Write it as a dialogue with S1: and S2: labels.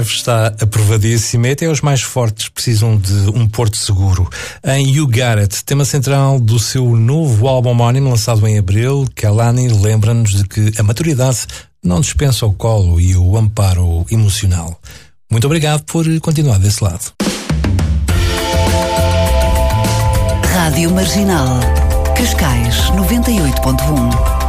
S1: Está aprovadíssima e até os mais fortes precisam de um porto seguro. Em You Got It, tema central do seu novo álbum homónimo lançado em abril, Kehlani lembra-nos de que a maturidade não dispensa o colo e o amparo emocional. Muito obrigado por continuar desse lado.
S2: Rádio Marginal, Cascais 98.1.